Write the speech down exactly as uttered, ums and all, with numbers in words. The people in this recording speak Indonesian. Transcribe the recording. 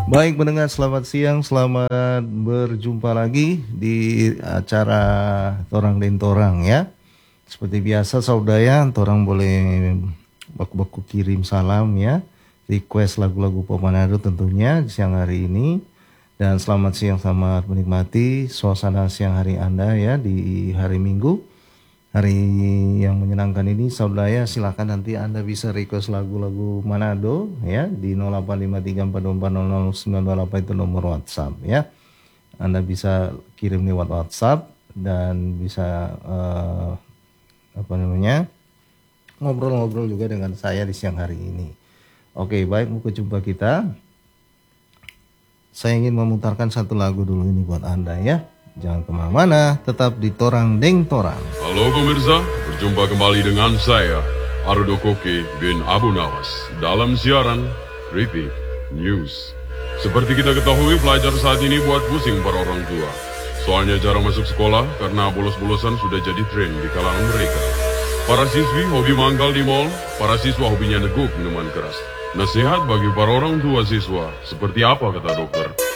Baik mendengar, selamat siang, selamat berjumpa lagi di acara Torang dan Torang ya. Seperti biasa saudara, Torang boleh baku-baku kirim salam ya, request lagu-lagu pop Manado tentunya di siang hari ini. Dan selamat siang, selamat menikmati suasana siang hari Anda ya di hari Minggu. Hari yang menyenangkan ini saudara, silakan nanti Anda bisa request lagu-lagu Manado ya di nol delapan lima tiga empat dua empat nol nol sembilan dua delapan, itu nomor WhatsApp ya. Anda bisa kirim lewat WhatsApp dan bisa uh, apa namanya ngobrol-ngobrol juga dengan saya di siang hari ini. Oke, baik, mau jumpa kita. Saya ingin memutarkan satu lagu dulu ini buat Anda ya. Jangan kemana-mana, tetap di Torang Deng Torang. Halo pemirsa, berjumpa kembali dengan saya, Ardo Koki bin Abu Nawas, dalam siaran Repeat News. Seperti kita ketahui, pelajar saat ini buat pusing para orang tua. Soalnya jarang masuk sekolah karena bolos-bolosan sudah jadi tren di kalangan mereka. Para siswi hobi mangkal di mall, para siswa hobinya neguk minuman keras. Nasihat bagi para orang tua siswa, seperti apa kata dokter?